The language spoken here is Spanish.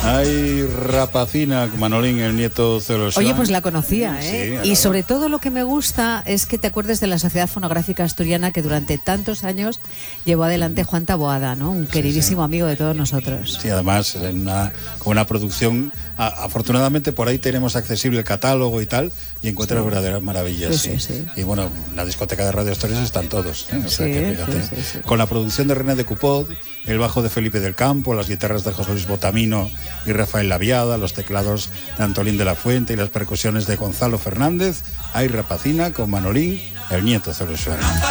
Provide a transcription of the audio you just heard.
Ay, Rapacina, Manolín, el nieto Celosán. Oye, pues la conocía, ¿eh? Sí, y sobre todo lo que me gusta es que te acuerdes de la Sociedad Fonográfica Asturiana que durante tantos años llevó adelante Juan Taboada, ¿no? Un queridísimo amigo de todos nosotros. Sí, además, con una producción, afortunadamente por ahí tenemos accesible el catálogo y tal, y encuentras verdaderas maravillas. Sí. Y bueno, la discoteca de Radio Asturias están todos, ¿eh? O sea que fíjate. Sí. Con la producción de René de Cupot, el bajo de Felipe del Campo, las guitarras de José Luis Botamino y Rafael Laviada, los teclados de Antolín de la Fuente y las percusiones de Gonzalo Fernández. Hay Rapacina con Manolín, el nieto Celosán.